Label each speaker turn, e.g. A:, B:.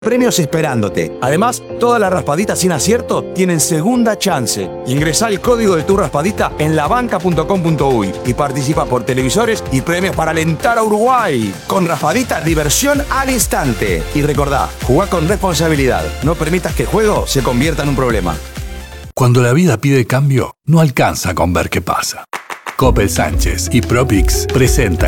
A: premios esperándote. Además, todas las raspaditas sin acierto tienen segunda chance. Ingresá el código de tu raspadita en labanca.com.uy y participa por televisores y premios para alentar a Uruguay. Con raspadita, diversión al instante. Y recordá, jugá con responsabilidad. No permitas que el juego se convierta en un problema.
B: Cuando la vida pide cambio, no alcanza con ver qué pasa. Coppel Sánchez y Propix presentan